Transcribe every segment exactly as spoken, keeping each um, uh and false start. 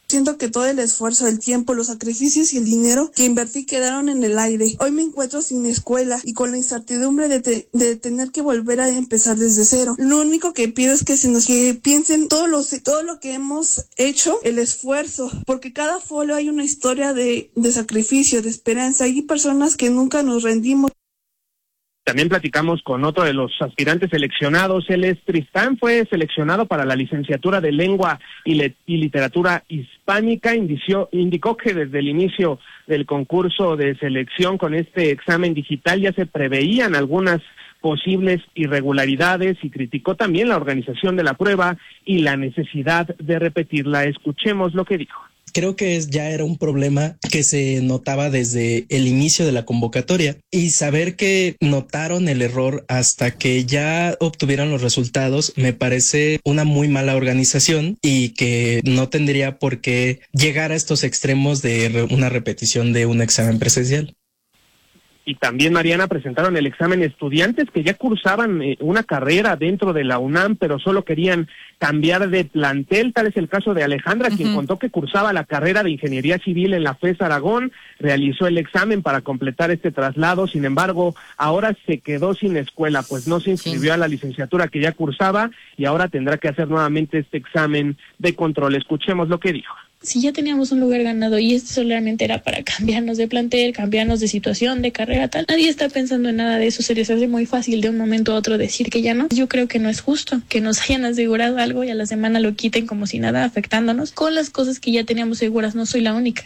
Siento que todo el esfuerzo, el tiempo, los sacrificios y el dinero que invertí quedaron en el aire. Hoy me encuentro sin escuela y con la incertidumbre de, te- de tener que volver a empezar desde cero. Lo único que pido es que se nos que piensen todo lo, todo lo que hemos hecho, el esfuerzo, porque cada folio hay una historia de, de sacrificio, de esperanza. Hay personas que nunca nos rendimos. También platicamos con otro de los aspirantes seleccionados. Él es Tristán, fue seleccionado para la licenciatura de Lengua y, Le- y Literatura Hispánica. Indició, indicó que desde el inicio del concurso de selección con este examen digital ya se preveían algunas posibles irregularidades y criticó también la organización de la prueba y la necesidad de repetirla. Escuchemos lo que dijo. Creo que es, ya era un problema que se notaba desde el inicio de la convocatoria, y saber que notaron el error hasta que ya obtuvieron los resultados me parece una muy mala organización y que no tendría por qué llegar a estos extremos de re- una repetición de un examen presencial. Y también, Mariana, presentaron el examen estudiantes que ya cursaban eh, una carrera dentro de la UNAM, pero solo querían cambiar de plantel. Tal es el caso de Alejandra, uh-huh. quien contó que cursaba la carrera de Ingeniería Civil en la FES Aragón, realizó el examen para completar este traslado, sin embargo, ahora se quedó sin escuela, pues no se inscribió sí. a la licenciatura que ya cursaba y ahora tendrá que hacer nuevamente este examen de control. Escuchemos lo que dijo. Si ya teníamos un lugar ganado y esto solamente era para cambiarnos de plantel, cambiarnos de situación, de carrera, tal, nadie está pensando en nada de eso. Se les hace muy fácil de un momento a otro decir que ya no. Yo creo que no es justo que nos hayan asegurado algo y a la semana lo quiten como si nada, afectándonos con las cosas que ya teníamos seguras. No soy la única.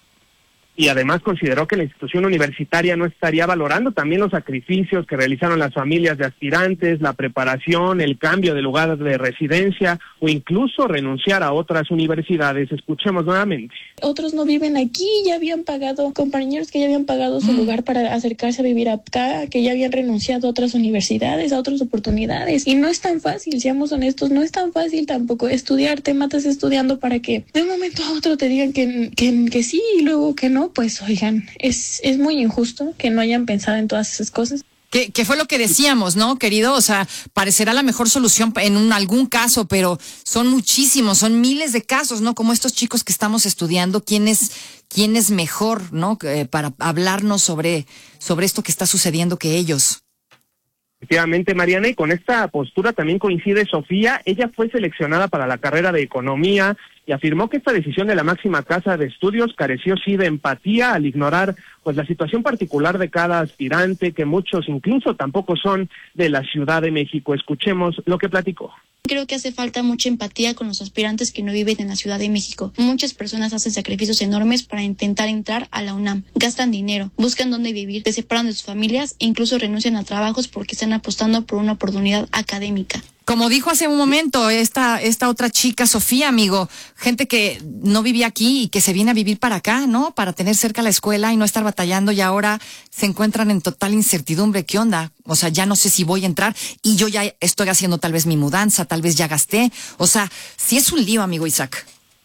Y además consideró que la institución universitaria no estaría valorando también los sacrificios que realizaron las familias de aspirantes, la preparación, el cambio de lugar de residencia o incluso renunciar a otras universidades. Escuchemos nuevamente. Otros no viven aquí, ya habían pagado, compañeros que ya habían pagado su lugar para acercarse a vivir acá, que ya habían renunciado a otras universidades, a otras oportunidades. Y no es tan fácil, seamos honestos, no es tan fácil tampoco estudiar. Te matas estudiando para que de un momento a otro te digan que, que, que sí y luego que no. Pues oigan, es, es muy injusto que no hayan pensado en todas esas cosas. ¿Qué, qué fue lo que decíamos, no, querido? O sea, parecerá la mejor solución en un, algún caso, pero son muchísimos, son miles de casos, ¿no? Como estos chicos que estamos estudiando, ¿quién es, quién es mejor, no? Eh, para hablarnos sobre, sobre esto que está sucediendo que ellos. Efectivamente, Mariana, y con esta postura también coincide Sofía. Ella fue seleccionada para la carrera de Economía y afirmó que esta decisión de la máxima casa de estudios careció sí de empatía al ignorar pues la situación particular de cada aspirante, que muchos incluso tampoco son de la Ciudad de México. Escuchemos lo que platicó. Creo que hace falta mucha empatía con los aspirantes que no viven en la Ciudad de México. Muchas personas hacen sacrificios enormes para intentar entrar a la UNAM. Gastan dinero, buscan dónde vivir, se separan de sus familias e incluso renuncian a trabajos porque están apostando por una oportunidad académica. Como dijo hace un momento esta esta otra chica, Sofía, amigo, gente que no vivía aquí y que se viene a vivir para acá, ¿no? Para tener cerca la escuela y no estar batallando, y ahora se encuentran en total incertidumbre. ¿Qué onda? O sea, ya no sé si voy a entrar y yo ya estoy haciendo tal vez mi mudanza, tal vez ya gasté. O sea, sí es un lío, amigo Isaac.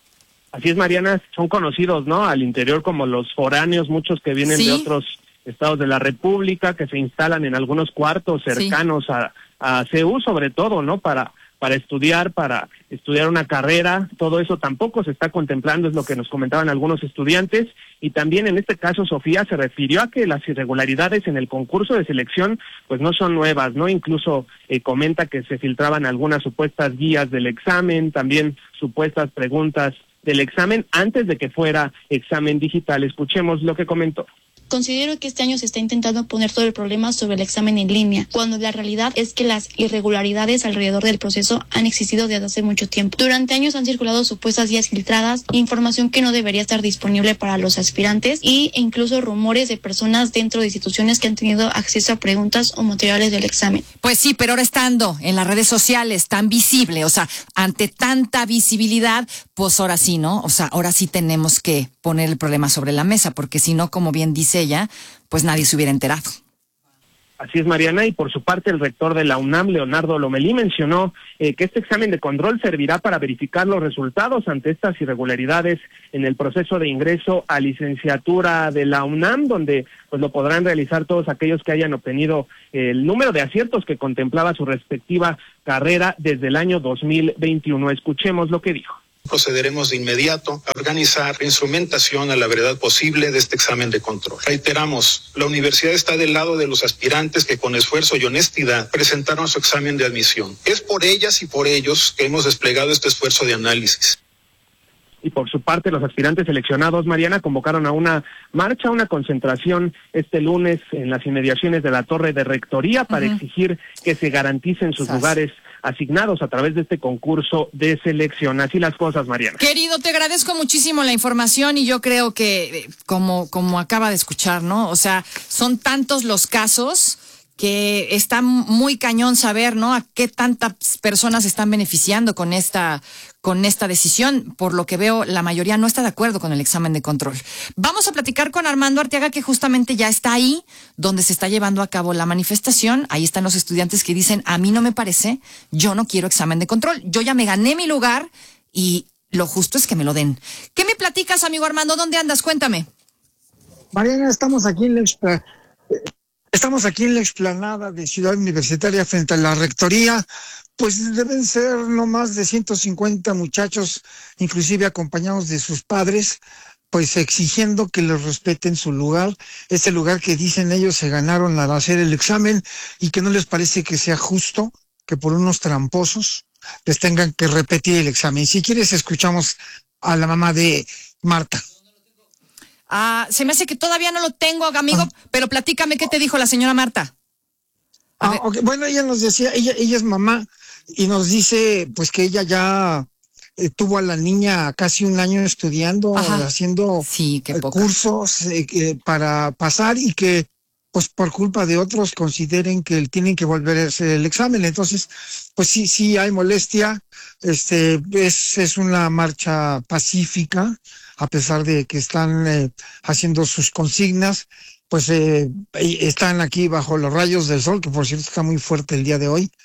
Así es, Mariana, son conocidos, ¿no? Al interior como los foráneos, muchos que vienen ¿Sí? de otros estados de la República, que se instalan en algunos cuartos cercanos sí. a a C U, sobre todo, ¿no? Para para estudiar, para estudiar una carrera, todo eso tampoco se está contemplando, es lo que nos comentaban algunos estudiantes. Y también en este caso Sofía se refirió a que las irregularidades en el concurso de selección pues no son nuevas, ¿no? Incluso eh, comenta que se filtraban algunas supuestas guías del examen, también supuestas preguntas del examen antes de que fuera examen digital. Escuchemos lo que comentó. Considero que este año se está intentando poner todo el problema sobre el examen en línea, cuando la realidad es que las irregularidades alrededor del proceso han existido desde hace mucho tiempo. Durante años han circulado supuestas guías filtradas, información que no debería estar disponible para los aspirantes e incluso rumores de personas dentro de instituciones que han tenido acceso a preguntas o materiales del examen. Pues sí, pero ahora estando en las redes sociales tan visible, o sea, ante tanta visibilidad, pues ahora sí, ¿no? O sea, ahora sí tenemos que poner el problema sobre la mesa, porque si no, como bien dice ella, pues nadie se hubiera enterado. Así es, Mariana, y por su parte el rector de la UNAM, Leonardo Lomelí, mencionó eh, que este examen de control servirá para verificar los resultados ante estas irregularidades en el proceso de ingreso a licenciatura de la UNAM, donde pues lo podrán realizar todos aquellos que hayan obtenido eh, el número de aciertos que contemplaba su respectiva carrera desde el año dos mil veintiuno. Escuchemos lo que dijo. Procederemos de inmediato a organizar la instrumentación a la brevedad posible de este examen de control. Reiteramos, la universidad está del lado de los aspirantes que con esfuerzo y honestidad presentaron su examen de admisión. Es por ellas y por ellos que hemos desplegado este esfuerzo de análisis. Y por su parte, los aspirantes seleccionados, Mariana, convocaron a una marcha, una concentración este lunes en las inmediaciones de la Torre de Rectoría para uh-huh. exigir que se garanticen sus ¿Sabes? lugares asignados a través de este concurso de selección. Así las cosas, Mariana. Querido, te agradezco muchísimo la información y yo creo que, como, como acaba de escuchar, ¿no? O sea, son tantos los casos que está muy cañón saber, ¿no? A qué tantas personas están beneficiando con esta, con esta decisión. Por lo que veo, la mayoría no está de acuerdo con el examen de control. Vamos a platicar con Armando Arteaga, que justamente ya está ahí, donde se está llevando a cabo la manifestación. Ahí están los estudiantes que dicen, a mí no me parece, yo no quiero examen de control. Yo ya me gané mi lugar y lo justo es que me lo den. ¿Qué me platicas, amigo Armando? ¿Dónde andas? Cuéntame. Mariana, estamos aquí en la expa... Estamos aquí en la explanada de Ciudad Universitaria frente a la rectoría. Pues deben ser no más de ciento cincuenta muchachos, inclusive acompañados de sus padres, pues exigiendo que les respeten su lugar, ese lugar que dicen ellos se ganaron al hacer el examen y que no les parece que sea justo que por unos tramposos les tengan que repetir el examen. Si quieres, escuchamos a la mamá de Marta. Ah, se me hace que todavía no lo tengo, amigo, ah. pero platícame qué te dijo la señora Marta. Ah, okay. Bueno, ella nos decía, ella, ella es mamá y nos dice pues que ella ya eh, tuvo a la niña casi un año estudiando, Ajá. haciendo sí, qué eh, cursos eh, eh, para pasar y que pues por culpa de otros consideren que tienen que volver a hacer el examen. Entonces, pues sí, sí hay molestia. Este es, es una marcha pacífica, a pesar de que están eh, haciendo sus consignas, pues eh, están aquí bajo los rayos del sol, que por cierto está muy fuerte el día de hoy.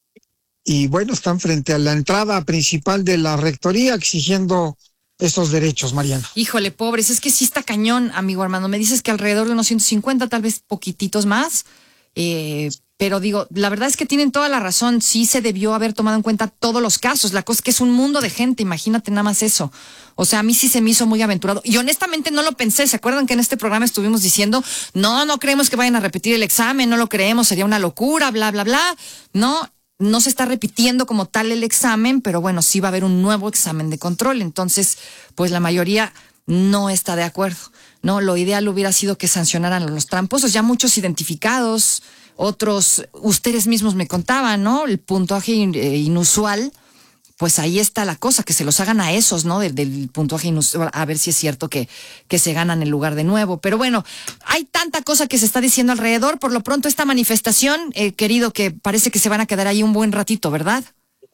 Y bueno, están frente a la entrada principal de la rectoría exigiendo estos derechos, Mariana. Híjole, pobres, es que sí está cañón, amigo Armando. Me dices que alrededor de unos ciento cincuenta, tal vez poquititos más. Eh, pero digo, la verdad es que tienen toda la razón. Sí se debió haber tomado en cuenta todos los casos. La cosa es que es un mundo de gente, imagínate nada más eso. O sea, a mí sí se me hizo muy aventurado. Y honestamente no lo pensé. ¿Se acuerdan que en este programa estuvimos diciendo, no, no creemos que vayan a repetir el examen, no lo creemos, sería una locura, bla, bla, bla? No, no se está repitiendo como tal el examen, pero bueno, sí va a haber un nuevo examen de control. Entonces, pues la mayoría no está de acuerdo, ¿no? Lo ideal hubiera sido que sancionaran a los tramposos, ya muchos identificados, otros, ustedes mismos me contaban, ¿no? El puntaje inusual, pues ahí está la cosa, que se los hagan a esos, ¿no? Del, del puntaje inusual, a ver si es cierto que, que se ganan el lugar de nuevo. Pero bueno, hay tanta cosa que se está diciendo alrededor. Por lo pronto esta manifestación, eh, querido, que parece que se van a quedar ahí un buen ratito, ¿verdad?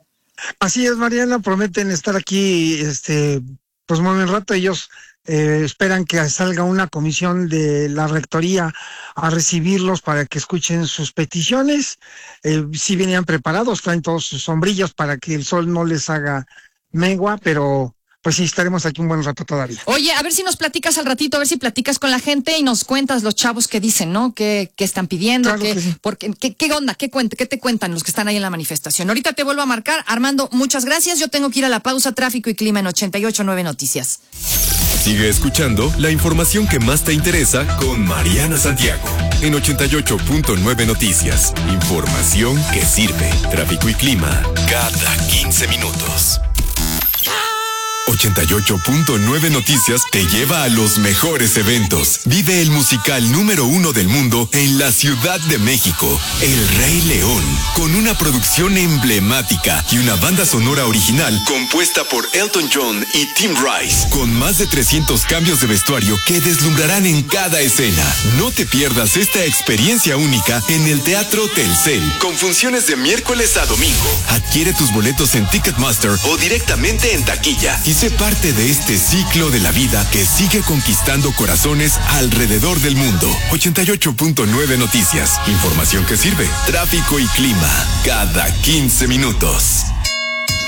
Así es, Mariana, prometen estar aquí, este, pues muy buen rato. Ellos eh, esperan que salga una comisión de la rectoría a recibirlos para que escuchen sus peticiones. Eh, sí venían preparados, traen todos sus sombrillas para que el sol no les haga mengua, pero pues sí, estaremos aquí un buen rato todavía. Oye, a ver si nos platicas al ratito, a ver si platicas con la gente y nos cuentas los chavos que dicen, ¿no? ¿Qué, qué están pidiendo? Claro ¿Qué, que sí. porque, ¿qué, ¿Qué onda? ¿Qué, cuenta, ¿Qué te cuentan los que están ahí en la manifestación? Ahorita te vuelvo a marcar. Armando, muchas gracias. Yo tengo que ir a la pausa. Tráfico y clima en ochenta y ocho punto nueve Noticias. Sigue escuchando la información que más te interesa con Mariana Santiago en ochenta y ocho punto nueve Noticias. Información que sirve. Tráfico y clima cada quince minutos. ochenta y ocho punto nueve Noticias te lleva a los mejores eventos. Vive el musical número uno del mundo en la Ciudad de México, El Rey León, con una producción emblemática y una banda sonora original compuesta por Elton John y Tim Rice, con más de trescientos cambios de vestuario que deslumbrarán en cada escena. No te pierdas esta experiencia única en el Teatro Telcel, con funciones de miércoles a domingo. Adquiere tus boletos en Ticketmaster o directamente en taquilla y sé parte de este ciclo de la vida que sigue conquistando corazones alrededor del mundo. ochenta y ocho punto nueve Noticias. Información que sirve. Tráfico y clima cada quince minutos.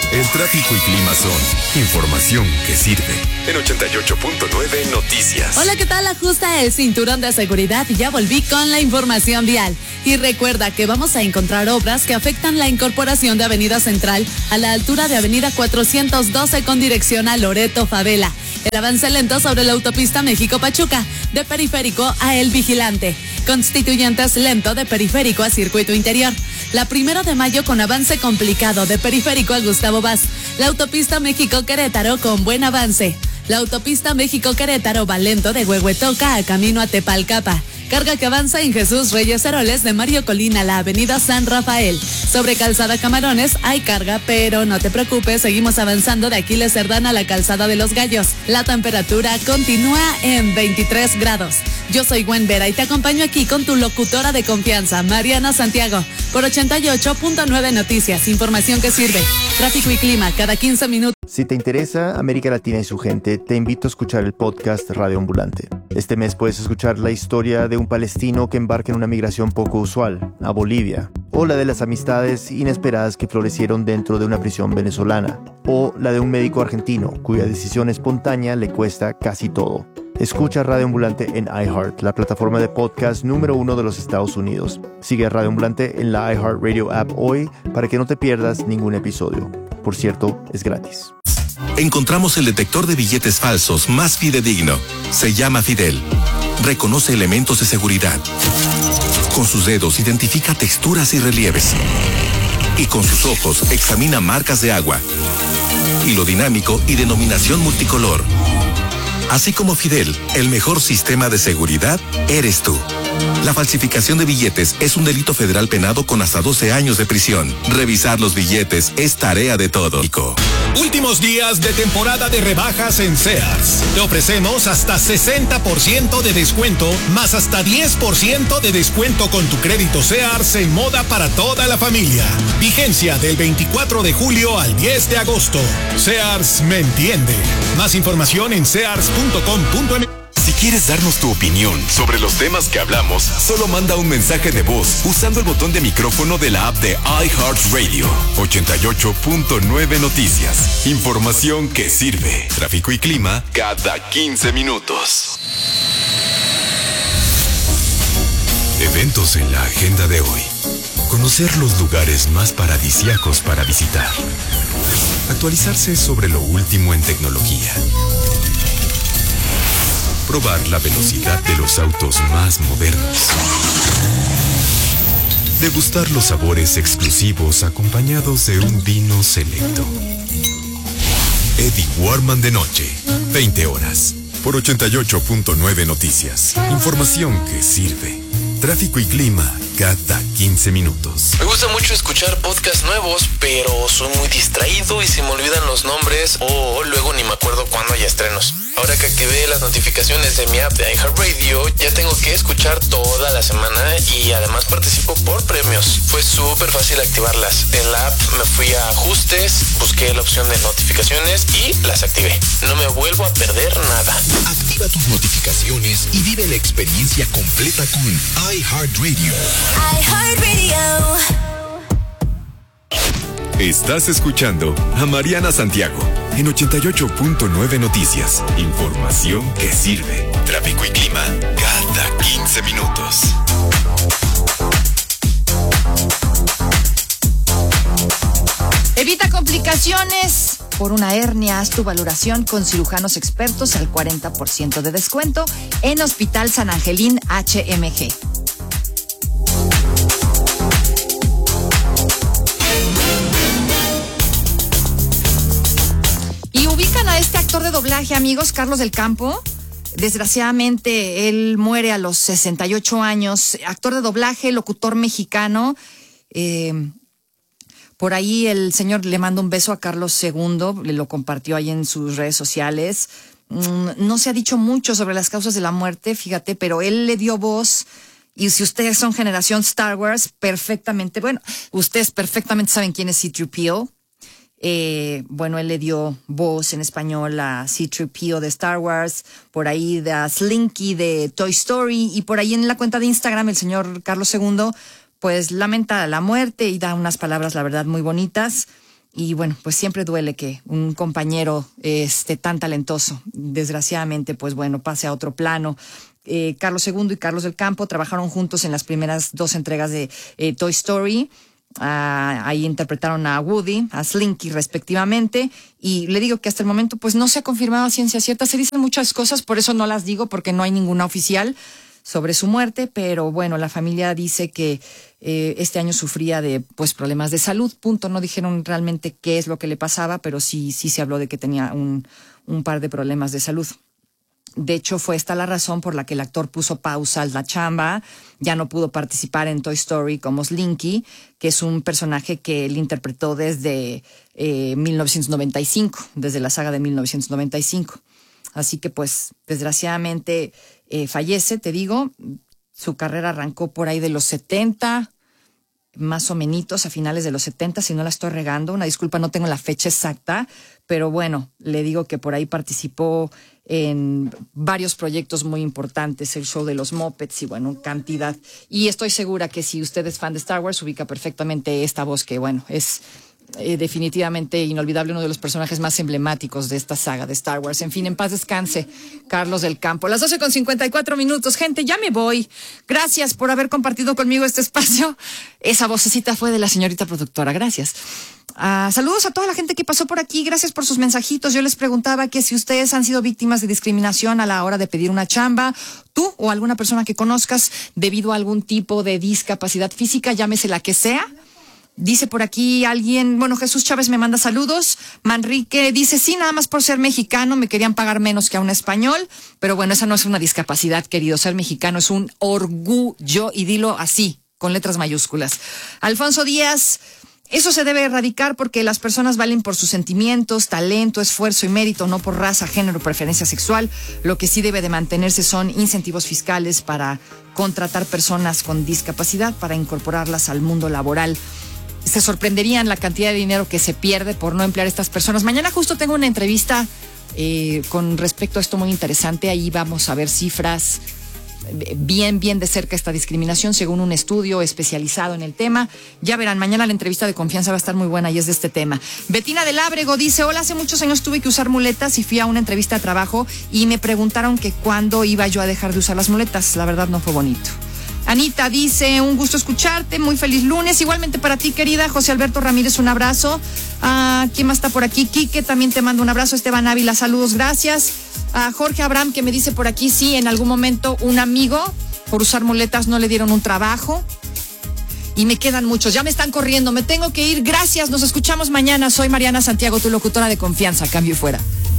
El tráfico y clima son información que sirve. En ochenta y ocho punto nueve Noticias. Hola, ¿qué tal? Ajusta el cinturón de seguridad y ya volví con la información vial. Y recuerda que vamos a encontrar obras que afectan la incorporación de Avenida Central a la altura de Avenida cuatrocientos doce con dirección a Loreto Favela. El avance lento sobre la autopista México-Pachuca, de Periférico a El Vigilante. Constituyentes lento de Periférico a Circuito Interior. La primero de mayo con avance complicado de Periférico a Gustavo Vaz. La autopista México-Querétaro con buen avance. La autopista México-Querétaro va lento de Huehuetoca a camino a Tepalcapa. Carga que avanza en Jesús Reyes Heroles de Mario Colina a la avenida San Rafael. Sobre Calzada Camarones hay carga, pero no te preocupes, seguimos avanzando de Aquiles Cerdán a la Calzada de los Gallos. La temperatura continúa en veintitrés grados. Yo soy Gwen Vera y te acompaño aquí con tu locutora de confianza, Mariana Santiago, por ochenta y ocho punto nueve Noticias, información que sirve. Tráfico y clima cada quince minutos. Si te interesa América Latina y su gente, te invito a escuchar el podcast Radio Ambulante. Este mes puedes escuchar la historia de un palestino que embarca en una migración poco usual, a Bolivia, o la de las amistades inesperadas que florecieron dentro de una prisión venezolana, o la de un médico argentino cuya decisión espontánea le cuesta casi todo. Escucha Radio Ambulante en iHeart, la plataforma de podcast número uno de los Estados Unidos. Sigue a Radio Ambulante en la iHeartRadio app hoy para que no te pierdas ningún episodio. Por cierto, es gratis. Encontramos el detector de billetes falsos más fidedigno. Se llama Fidel. Reconoce elementos de seguridad. Con sus dedos identifica texturas y relieves. Y con sus ojos examina marcas de agua, hilo dinámico y denominación multicolor. Así como Fidel, el mejor sistema de seguridad eres tú. La falsificación de billetes es un delito federal penado con hasta doce años de prisión. Revisar los billetes es tarea de todo. Últimos días de temporada de rebajas en Sears. Te ofrecemos hasta sesenta por ciento de descuento, más hasta diez por ciento de descuento con tu crédito Sears en moda para toda la familia. Vigencia del veinticuatro de julio al diez de agosto. Sears me entiende. Más información en sears punto com punto m x. Si quieres darnos tu opinión sobre los temas que hablamos, solo manda un mensaje de voz usando el botón de micrófono de la app de iHeartRadio. ochenta y ocho punto nueve Noticias. Información que sirve. Tráfico y clima cada quince minutos. Eventos en la agenda de hoy. Conocer los lugares más paradisíacos para visitar. Actualizarse sobre lo último en tecnología. Probar la velocidad de los autos más modernos. Degustar los sabores exclusivos acompañados de un vino selecto. Eddie Warman de noche, veinte horas, por ochenta y ocho punto nueve Noticias. Información que sirve. Tráfico y clima cada quince minutos. Me gusta mucho escuchar podcasts nuevos, pero soy muy distraído y se me olvidan los nombres o luego ni me acuerdo cuándo hay estrenos. Ahora que activé las notificaciones de mi app de iHeartRadio, ya tengo que escuchar toda la semana y además participo por premios. Fue súper fácil activarlas. En la app me fui a ajustes, busqué la opción de notificaciones y las activé. No me vuelvo a perder nada. Activa tus notificaciones y vive la experiencia completa con iHeartRadio. iHeartRadio. Estás escuchando a Mariana Santiago en ochenta y ocho punto nueve Noticias. Información que sirve. Tráfico y clima cada quince minutos. Evita complicaciones por una hernia. Haz tu valoración con cirujanos expertos al cuarenta por ciento de descuento en Hospital San Angelín H M G. Y ubican a este actor de doblaje, amigos, Carlos del Campo. Desgraciadamente, él muere a los sesenta y ocho años. Actor de doblaje, locutor mexicano. Eh, por ahí el señor le manda un beso a Carlos segundo. Le lo compartió ahí en sus redes sociales. No se ha dicho mucho sobre las causas de la muerte, fíjate, pero él le dio voz. Y si ustedes son generación Star Wars, perfectamente, bueno, ustedes perfectamente saben quién es C tres P O. Eh, bueno, él le dio voz en español a C tres P O de Star Wars, por ahí a Slinky de Toy Story, y por ahí en la cuenta de Instagram el señor Carlos segundo pues lamenta la muerte y da unas palabras, la verdad, muy bonitas. Y bueno, pues siempre duele que un compañero esté tan talentoso, desgraciadamente, pues bueno, pase a otro plano. Eh, Carlos segundo y Carlos del Campo trabajaron juntos en las primeras dos entregas de eh, Toy Story. Uh, ahí interpretaron a Woody, a Slinky respectivamente, y le digo que hasta el momento pues no se ha confirmado a ciencia cierta. Se dicen muchas cosas, por eso no las digo, porque no hay ninguna oficial sobre su muerte, pero bueno, la familia dice que eh, este año sufría de pues problemas de salud, punto. No dijeron realmente qué es lo que le pasaba, pero sí, sí se habló de que tenía un, un par de problemas de salud. De hecho, fue esta la razón por la que el actor puso pausa a la chamba. Ya no pudo participar en Toy Story como Slinky, que es un personaje que él interpretó desde eh, mil novecientos noventa y cinco, desde la saga de mil novecientos noventa y cinco. Así que, pues, desgraciadamente eh, fallece, te digo. Su carrera arrancó por ahí de los setenta, más o menos a finales de los setenta, si no la estoy regando. Una disculpa, no tengo la fecha exacta, pero bueno, le digo que por ahí participó en varios proyectos muy importantes, el show de los Muppets y bueno, cantidad. Y estoy segura que si usted es fan de Star Wars, ubica perfectamente esta voz que, bueno, es eh, definitivamente inolvidable, uno de los personajes más emblemáticos de esta saga de Star Wars. En fin, en paz descanse, Carlos del Campo. Las doce con cincuenta y cuatro minutos. Gente, ya me voy. Gracias por haber compartido conmigo este espacio. Esa vocecita fue de la señorita productora. Gracias. Uh, saludos a toda la gente que pasó por aquí, gracias por sus mensajitos. Yo les preguntaba que si ustedes han sido víctimas de discriminación a la hora de pedir una chamba, tú o alguna persona que conozcas debido a algún tipo de discapacidad física, llámese la que sea. Dice por aquí alguien, bueno, Jesús Chávez me manda saludos. Manrique dice, sí, nada más por ser mexicano me querían pagar menos que a un español, pero bueno, esa no es una discapacidad, querido. Ser mexicano es un orgullo, y dilo así, con letras mayúsculas. Alfonso Díaz, eso se debe erradicar porque las personas valen por sus sentimientos, talento, esfuerzo y mérito, no por raza, género, preferencia sexual. Lo que sí debe de mantenerse son incentivos fiscales para contratar personas con discapacidad, para incorporarlas al mundo laboral. Se sorprenderían la cantidad de dinero que se pierde por no emplear a estas personas. Mañana justo tengo una entrevista eh, con respecto a esto muy interesante. Ahí vamos a ver cifras bien, bien de cerca esta discriminación según un estudio especializado en el tema. Ya verán, mañana la entrevista de confianza va a estar muy buena y es de este tema. Betina del Ábrego dice, hola, hace muchos años tuve que usar muletas y fui a una entrevista de trabajo y me preguntaron que cuándo iba yo a dejar de usar las muletas. La verdad no fue bonito. Anita dice, un gusto escucharte, muy feliz lunes. Igualmente para ti, querida. José Alberto Ramírez, un abrazo. Ah, ¿quién más está por aquí? Quique, también te mando un abrazo. Esteban Ávila, saludos, gracias. A Jorge Abraham, que me dice por aquí, sí, en algún momento un amigo, por usar muletas, no le dieron un trabajo. Y me quedan muchos, ya me están corriendo, me tengo que ir. Gracias, nos escuchamos mañana. Soy Mariana Santiago, tu locutora de confianza. Cambio y fuera.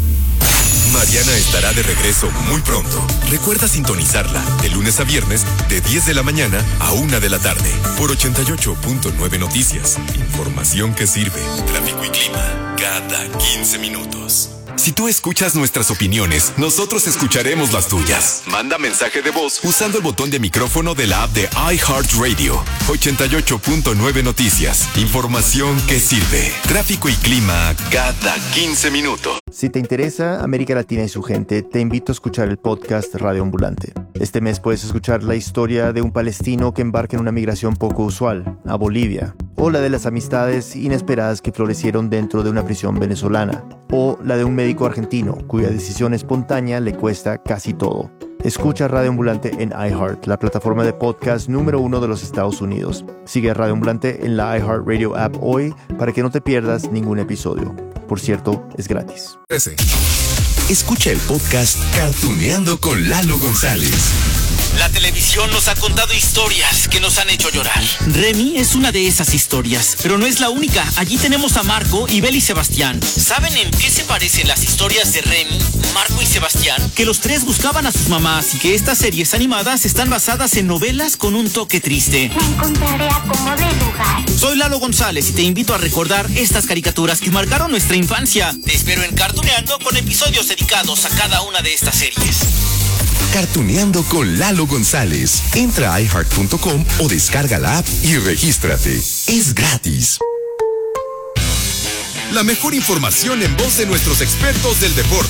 Mariana estará de regreso muy pronto. Recuerda sintonizarla de lunes a viernes de diez de la mañana a una de la tarde por ochenta y ocho punto nueve Noticias. Información que sirve. Tráfico y clima cada quince minutos. Si tú escuchas nuestras opiniones, nosotros escucharemos las tuyas. Manda mensaje de voz usando el botón de micrófono de la app de iHeartRadio. ochenta y ocho punto nueve Noticias. Información que sirve. Tráfico y clima cada quince minutos. Si te interesa América Latina y su gente, te invito a escuchar el podcast Radio Ambulante. Este mes puedes escuchar la historia de un palestino que embarca en una migración poco usual, a Bolivia, o la de las amistades inesperadas que florecieron dentro de una prisión venezolana, o la de un médico argentino cuya decisión espontánea le cuesta casi todo. Escucha Radio Ambulante en iHeart, la plataforma de podcast número uno de los Estados Unidos. Sigue a Radio Ambulante en la iHeartRadio app hoy para que no te pierdas ningún episodio. Por cierto, es gratis. Ese. Escucha el podcast Cartuneando con Lalo González. La televisión nos ha contado historias que nos han hecho llorar. Remy es una de esas historias, pero no es la única. Allí tenemos a Marco y Bel y Sebastián. ¿Saben en qué se parecen las historias de Remy, Marco y Sebastián? Que los tres buscaban a sus mamás y que estas series animadas están basadas en novelas con un toque triste. Me encontraré a como de lugar. Soy Lalo González y te invito a recordar estas caricaturas que marcaron nuestra infancia. Te espero en Cartuneando con episodios dedicados a cada una de estas series. Cartuneando con Lalo González. Entra a i heart punto com o descarga la app y regístrate. Es gratis. La mejor información en voz de nuestros expertos del deporte.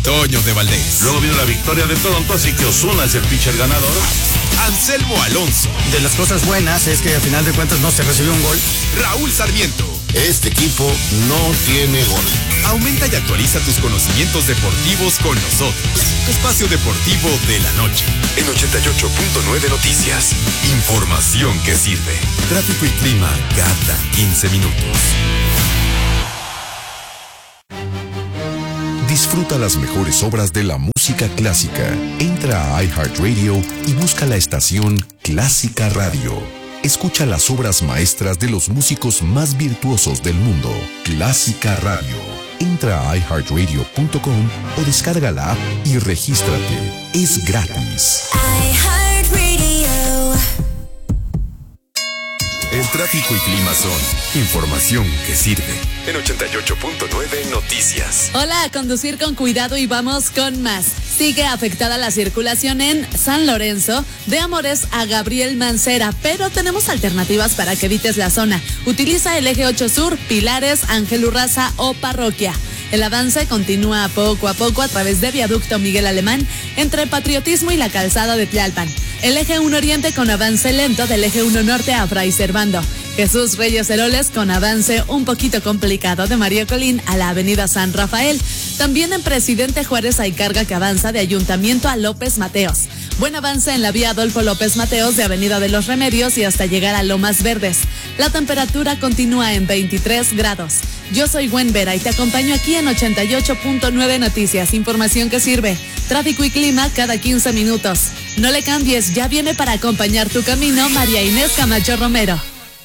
Toño de Valdés. Luego vino la victoria de Toronto, así que Ozuna es el pitcher ganador. Anselmo Alonso. De las cosas buenas es que al final de cuentas no se recibió un gol. Raúl Sarmiento. Este equipo no tiene gol. Aumenta y actualiza tus conocimientos deportivos con nosotros. Espacio Deportivo de la Noche. En ochenta y ocho punto nueve Noticias. Información que sirve. Tráfico y clima cada quince minutos. Disfruta las mejores obras de la música clásica. Entra a iHeartRadio y busca la estación Clásica Radio. Escucha las obras maestras de los músicos más virtuosos del mundo. Clásica Radio. Entra a i heart radio punto com o descarga la app y regístrate. Es gratis. El tráfico y clima son información que sirve. En ochenta y ocho punto nueve Noticias. Hola, a conducir con cuidado y vamos con más. Sigue afectada la circulación en San Lorenzo, de Amores a Gabriel Mancera, pero tenemos alternativas para que evites la zona. Utiliza el eje ocho Sur, Pilares, Ángel Urraza o Parroquia. El avance continúa poco a poco a través de Viaducto Miguel Alemán, entre Patriotismo y la Calzada de Tlalpan. El eje uno Oriente con avance lento del eje uno Norte a Fray Servando. Jesús Reyes Heroles con avance un poquito complicado de María Colín a la avenida San Rafael. También en Presidente Juárez hay carga que avanza de Ayuntamiento a López Mateos. Buen avance en la vía Adolfo López Mateos de Avenida de los Remedios y hasta llegar a Lomas Verdes. La temperatura continúa en veintitrés grados. Yo soy Gwen Vera y te acompaño aquí en ochenta y ocho punto nueve Noticias. Información que sirve. Tráfico y clima cada quince minutos. No le cambies, ya viene para acompañar tu camino María Inés Camacho Romero.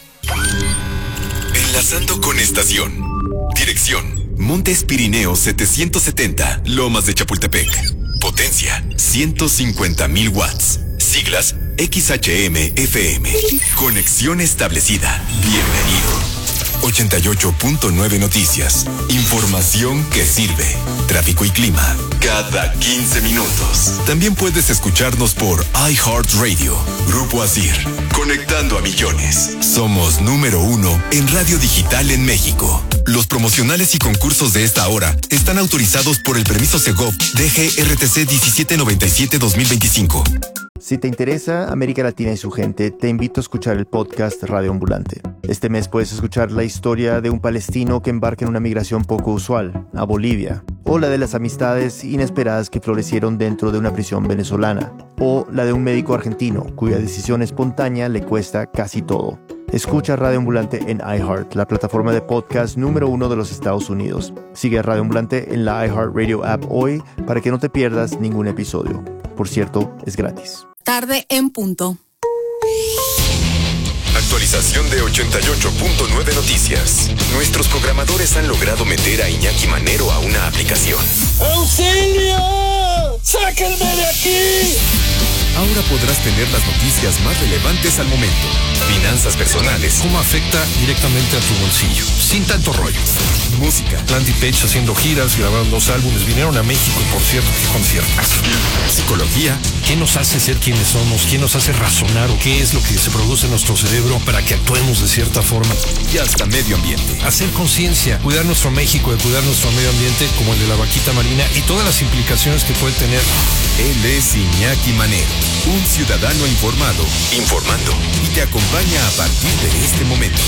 Enlazando con estación. Dirección: Montes Pirineos setecientos setenta, Lomas de Chapultepec. Potencia: ciento cincuenta mil watts. Siglas: X H M F M. Conexión establecida. Bienvenido. ochenta y ocho punto nueve Noticias. Información que sirve. Tráfico y clima cada quince minutos. También puedes escucharnos por iHeartRadio. Grupo Asir. Conectando a millones. Somos número uno en radio digital en México. Los promocionales y concursos de esta hora están autorizados por el permiso Segov D G R T C diecisiete noventa y siete dos mil veinticinco. Si te interesa América Latina y su gente, te invito a escuchar el podcast Radio Ambulante. Este mes puedes escuchar la historia de un palestino que embarca en una migración poco usual, a Bolivia, o la de las amistades inesperadas que florecieron dentro de una prisión venezolana, o la de un médico argentino cuya decisión espontánea le cuesta casi todo. Escucha Radio Ambulante en iHeart, la plataforma de podcast número uno de los Estados Unidos. Sigue a Radio Ambulante en la iHeartRadio app hoy para que no te pierdas ningún episodio. Por cierto, es gratis. Tarde en punto. Actualización de ochenta y ocho punto nueve Noticias. Nuestros programadores han logrado meter a Iñaki Manero a una aplicación. ¡Auxilio! ¡Sáquenme de aquí! Ahora podrás tener las noticias más relevantes al momento. Finanzas personales. ¿Cómo afecta directamente a tu bolsillo? Sin tanto rollo. Música. Landy Page haciendo giras, grabaron dos álbumes, vinieron a México y por cierto, qué conciertas. Psicología. ¿Qué nos hace ser quienes somos? ¿Qué nos hace razonar o qué es lo que se produce en nuestro cerebro para que actuemos de cierta forma? Y hasta medio ambiente. Hacer conciencia, cuidar nuestro México, de cuidar nuestro medio ambiente como el de la vaquita marina y todas las implicaciones que puede tener. Él es Iñaki Manero, un ciudadano informado, informando y te acompaña a partir de este momento.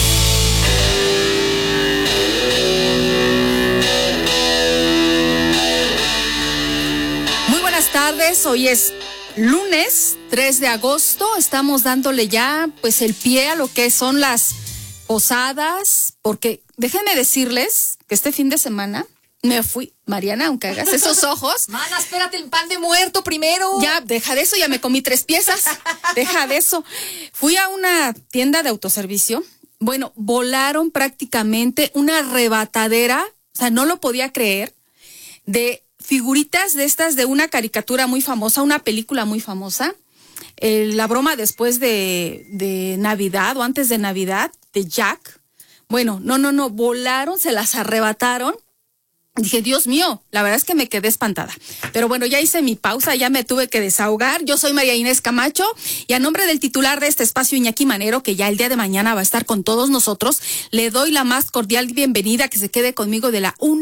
Muy buenas tardes, hoy es lunes tres de agosto, estamos dándole ya pues el pie a lo que son las posadas, porque déjenme decirles que este fin de semana me fui, Mariana, aunque hagas esos ojos. Mana, espérate el pan de muerto primero. Ya, deja de eso, ya me comí tres piezas. Deja de eso. Fui a una tienda de autoservicio. Bueno, volaron prácticamente una arrebatadera, o sea, no lo podía creer, de figuritas de estas de una caricatura muy famosa, una película muy famosa. Eh, la broma después de, de Navidad o antes de Navidad, de Jack. Bueno, no, no, no, volaron, se las arrebataron. Dije, Dios mío, la verdad es que me quedé espantada. Pero bueno, ya hice mi pausa, ya me tuve que desahogar. Yo soy María Inés Camacho y a nombre del titular de este espacio, Iñaki Manero, que ya el día de mañana va a estar con todos nosotros, le doy la más cordial bienvenida, que se quede conmigo de la una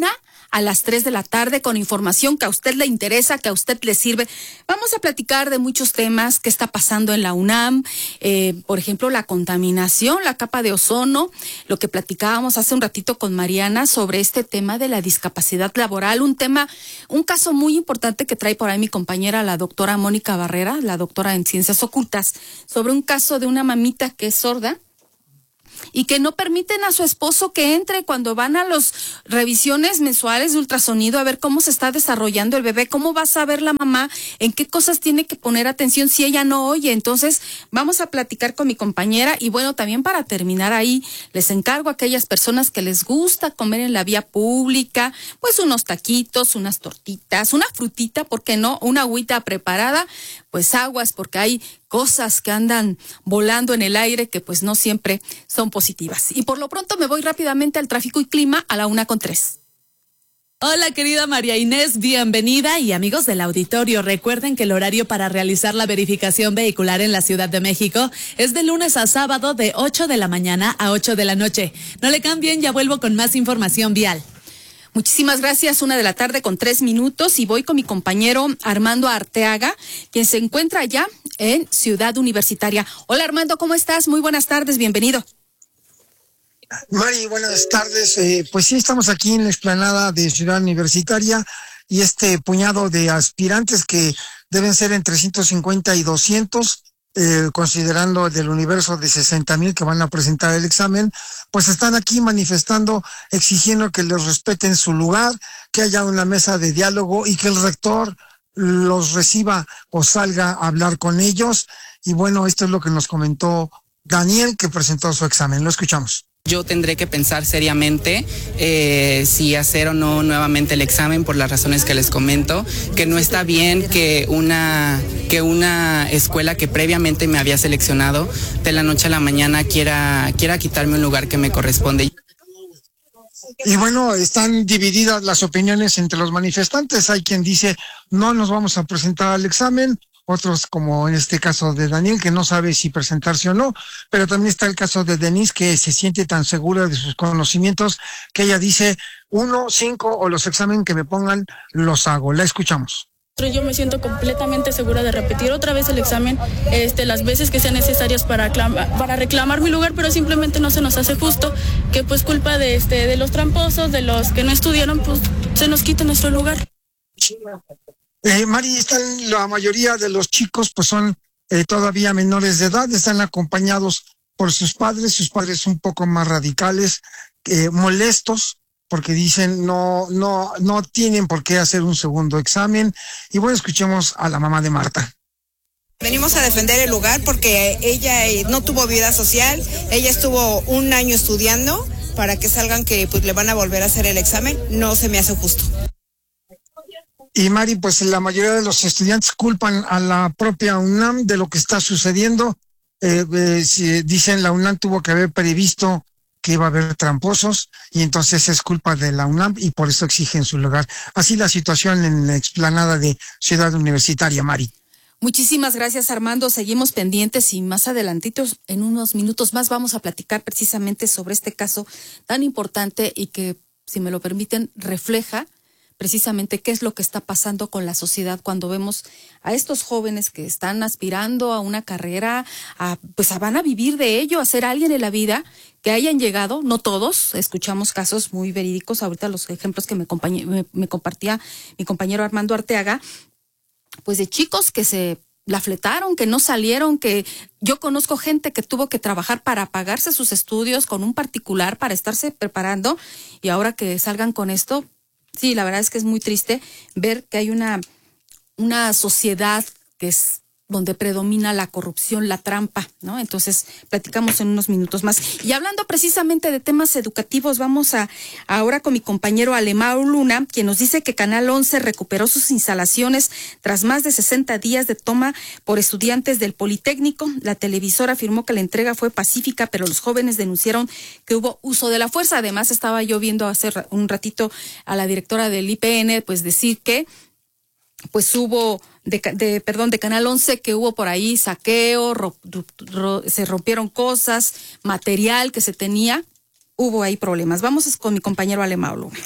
a las tres de la tarde con información que a usted le interesa, que a usted le sirve. Vamos a platicar de muchos temas que está pasando en la UNAM, eh, por ejemplo, la contaminación, la capa de ozono, lo que platicábamos hace un ratito con Mariana sobre este tema de la discapacidad laboral, un tema, un caso muy importante que trae por ahí mi compañera, la doctora Mónica Barrera, la doctora en Ciencias Ocultas, sobre un caso de una mamita que es sorda y que no permiten a su esposo que entre cuando van a las revisiones mensuales de ultrasonido a ver cómo se está desarrollando el bebé, cómo va a saber la mamá, en qué cosas tiene que poner atención si ella no oye. Entonces vamos a platicar con mi compañera y bueno, también para terminar ahí, les encargo a aquellas personas que les gusta comer en la vía pública, pues unos taquitos, unas tortitas, una frutita, ¿por qué no? Una agüita preparada, pues aguas, porque hay cosas que andan volando en el aire que pues no siempre son positivas. Y por lo pronto me voy rápidamente al tráfico y clima a la una con tres. Hola querida María Inés, bienvenida y amigos del auditorio, recuerden que el horario para realizar la verificación vehicular en la Ciudad de México es de lunes a sábado de ocho de la mañana a ocho de la noche. No le cambien, ya vuelvo con más información vial. Muchísimas gracias, una de la tarde con tres minutos y voy con mi compañero Armando Arteaga, quien se encuentra allá en Ciudad Universitaria. Hola Armando, ¿cómo estás? Muy buenas tardes, bienvenido. Mari, buenas tardes. Eh, pues sí, estamos aquí en la explanada de Ciudad Universitaria y este puñado de aspirantes que deben ser entre ciento cincuenta y doscientos, eh, considerando del universo de sesenta mil que van a presentar el examen, pues están aquí manifestando, exigiendo que les respeten su lugar, que haya una mesa de diálogo y que el rector los reciba o salga a hablar con ellos. Y bueno, esto es lo que nos comentó Daniel, que presentó su examen. Lo escuchamos. Yo tendré que pensar seriamente eh, si hacer o no nuevamente el examen por las razones que les comento, que no está bien que una, que una escuela que previamente me había seleccionado de la noche a la mañana quiera, quiera quitarme un lugar que me corresponde. Y bueno, están divididas las opiniones entre los manifestantes. Hay quien dice, no nos vamos a presentar al examen. Otros, como en este caso de Daniel, que no sabe si presentarse o no, pero también está el caso de Denise, que se siente tan segura de sus conocimientos que ella dice, uno, cinco o los exámenes que me pongan, los hago. La escuchamos. Yo me siento completamente segura de repetir otra vez el examen este, las veces que sean necesarias para, para reclamar mi lugar, pero simplemente no se nos hace justo que pues culpa de, este, de los tramposos, de los que no estudiaron, pues se nos quita nuestro lugar. Eh, Mari, están, la mayoría de los chicos pues son eh, todavía menores de edad, están acompañados por sus padres, sus padres un poco más radicales, eh, molestos, porque dicen no, no, no tienen por qué hacer un segundo examen. Y bueno, escuchemos a la mamá de Marta. Venimos a defender el lugar porque ella no tuvo vida social, ella estuvo un año estudiando para que salgan que pues le van a volver a hacer el examen, no se me hace justo. Y Mari, pues la mayoría de los estudiantes culpan a la propia UNAM de lo que está sucediendo. Eh, eh, si dicen la UNAM tuvo que haber previsto que iba a haber tramposos y entonces es culpa de la UNAM y por eso exigen su lugar. Así la situación en la explanada de Ciudad Universitaria, Mari. Muchísimas gracias, Armando. Seguimos pendientes y más adelantitos, en unos minutos más, vamos a platicar precisamente sobre este caso tan importante y que, si me lo permiten, refleja precisamente qué es lo que está pasando con la sociedad cuando vemos a estos jóvenes que están aspirando a una carrera, a, pues a, van a vivir de ello, a ser alguien en la vida, que hayan llegado, no todos, escuchamos casos muy verídicos, ahorita los ejemplos que me, me, me compartía mi compañero Armando Arteaga, pues de chicos que se la fletaron, que no salieron, que yo conozco gente que tuvo que trabajar para pagarse sus estudios con un particular para estarse preparando y ahora que salgan con esto. Sí, la verdad es que es muy triste ver que hay una, una sociedad que es donde predomina la corrupción, la trampa, ¿no? Entonces, platicamos en unos minutos más. Y hablando precisamente de temas educativos, vamos a ahora con mi compañero Alemão Luna, quien nos dice que Canal once recuperó sus instalaciones tras más de sesenta días de toma por estudiantes del Politécnico. La televisora afirmó que la entrega fue pacífica, pero los jóvenes denunciaron que hubo uso de la fuerza. Además, estaba yo viendo hace un ratito a la directora del I P N, pues decir que pues hubo de, de perdón de Canal once que hubo por ahí saqueo, ro, ro, se rompieron cosas, material que se tenía, hubo ahí problemas. Vamos con mi compañero Alemão Luna.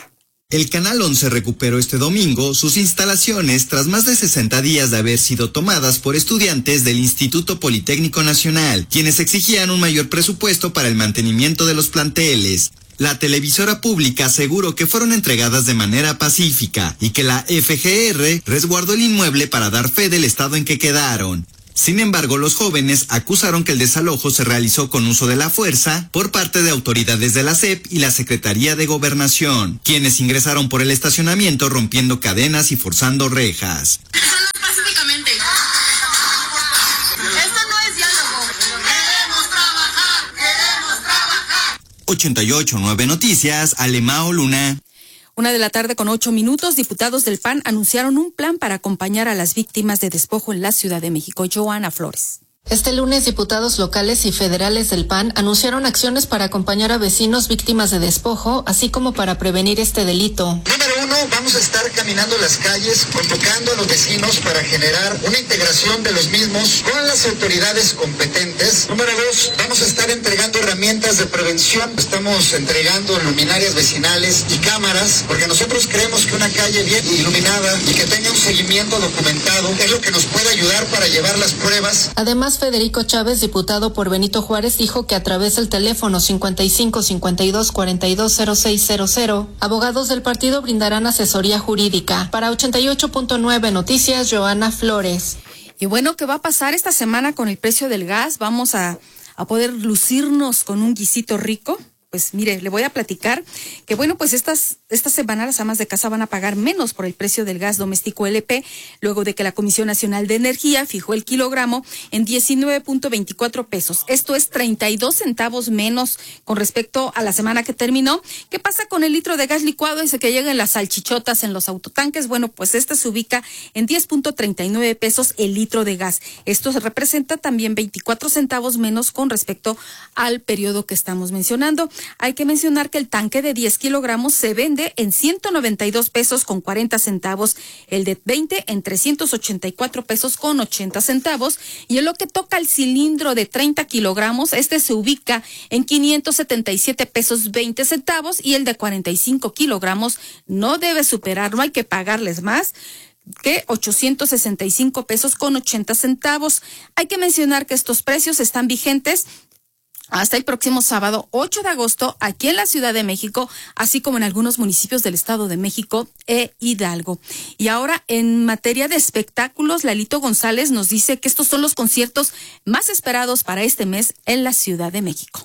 El Canal once recuperó este domingo sus instalaciones tras más de sesenta días de haber sido tomadas por estudiantes del Instituto Politécnico Nacional, quienes exigían un mayor presupuesto para el mantenimiento de los planteles. La televisora pública aseguró que fueron entregadas de manera pacífica y que la F G R resguardó el inmueble para dar fe del estado en que quedaron. Sin embargo, los jóvenes acusaron que el desalojo se realizó con uso de la fuerza por parte de autoridades de la S E P y la Secretaría de Gobernación, quienes ingresaron por el estacionamiento rompiendo cadenas y forzando rejas. Pacíficamente. Esto no es diálogo. Queremos trabajar, queremos trabajar. ochenta y ocho punto nueve Noticias, Alemao Luna. Una de la tarde con ocho minutos, diputados del P A N anunciaron un plan para acompañar a las víctimas de despojo en la Ciudad de México. Joana Flores. Este lunes, diputados locales y federales del P A N anunciaron acciones para acompañar a vecinos víctimas de despojo, así como para prevenir este delito. Número uno, vamos a estar caminando las calles, convocando a los vecinos para generar una integración de los mismos con las autoridades competentes. Número dos, vamos a estar entregando herramientas de prevención. Estamos entregando luminarias vecinales y cámaras, porque nosotros creemos que una calle bien iluminada y que tenga un seguimiento documentado es lo que nos puede ayudar para llevar las pruebas. Además, Federico Chávez, diputado por Benito Juárez, dijo que a través del teléfono cincuenta y cinco cincuenta y dos cuarenta y dos cero seis cero cero, abogados del partido brindarán asesoría jurídica. Para ochenta y ocho punto nueve Noticias, Joana Flores. Y bueno, ¿qué va a pasar esta semana con el precio del gas? ¿Vamos a, a poder lucirnos con un guisito rico? Pues mire, le voy a platicar que bueno, pues estas, esta semana las amas de casa van a pagar menos por el precio del gas doméstico L P, luego de que la Comisión Nacional de Energía fijó el kilogramo en diecinueve punto veinticuatro pesos. Esto es treinta y dos centavos menos con respecto a la semana que terminó. ¿Qué pasa con el litro de gas licuado ese que llega en las salchichotas, en los autotanques? Bueno, pues este se ubica en diez punto treinta y nueve pesos el litro de gas. Esto representa también veinticuatro centavos menos con respecto al periodo que estamos mencionando. Hay que mencionar que el tanque de diez kilogramos se vende en ciento noventa y dos pesos con cuarenta centavos, el de veinte en trescientos ochenta y cuatro pesos con ochenta centavos, y en lo que toca al cilindro de treinta kilogramos, este se ubica en quinientos setenta y siete pesos veinte centavos, y el de cuarenta y cinco kilogramos no debe superar, no hay que pagarles más que ochocientos sesenta y cinco pesos con ochenta centavos. Hay que mencionar que estos precios están vigentes hasta el próximo sábado ocho de agosto aquí en la Ciudad de México, así como en algunos municipios del Estado de México e Hidalgo. Y ahora, en materia de espectáculos, Lalito González nos dice que estos son los conciertos más esperados para este mes en la Ciudad de México.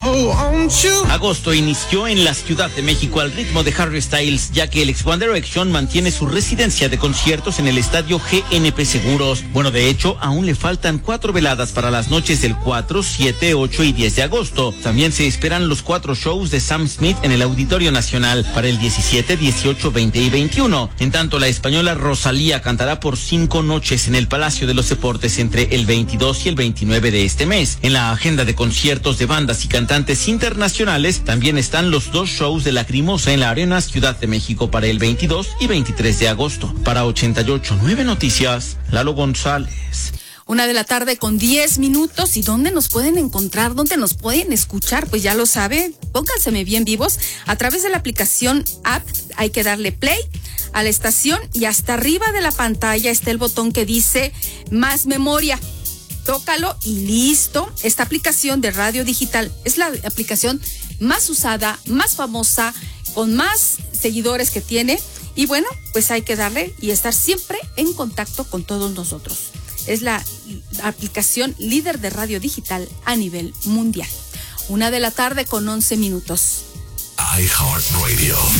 Agosto inició en la Ciudad de México al ritmo de Harry Styles, ya que el ex One Direction mantiene su residencia de conciertos en el estadio G N P Seguros. Bueno, de hecho, aún le faltan cuatro veladas para las noches del cuatro, siete, ocho y diez de agosto. También se esperan los cuatro shows de Sam Smith en el Auditorio Nacional para el diecisiete, dieciocho, veinte y veintiuno. En tanto, la española Rosalía cantará por cinco noches en el Palacio de los Deportes entre el veintidós y el veintinueve de este mes. En la agenda de conciertos de bandas y cantantes internacionales también están los dos shows de Lacrimosa en la Arena Ciudad de México para el veintidós y veintitrés de agosto. Para ochenta y ocho punto nueve Noticias, Lalo González. Una de la tarde con diez minutos. ¿Y dónde nos pueden encontrar? ¿Dónde nos pueden escuchar? Pues ya lo sabe, pónganseme bien vivos. A través de la aplicación app hay que darle play a la estación y hasta arriba de la pantalla está el botón que dice Más Memoria. Tócalo y listo. Esta aplicación de radio digital es la aplicación más usada, más famosa, con más seguidores que tiene. Y bueno, pues hay que darle y estar siempre en contacto con todos nosotros. Es la aplicación líder de radio digital a nivel mundial. Una de la tarde con once minutos. iHeartRadio.